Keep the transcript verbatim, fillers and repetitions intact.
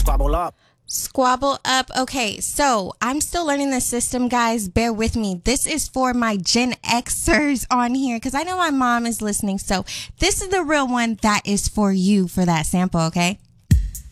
Squabble up. Squabble up. Okay, so I'm still learning the system, guys. Bear with me. This is for my Gen Xers on here because I know my mom is listening. So this is the real one that is for you for that sample, okay?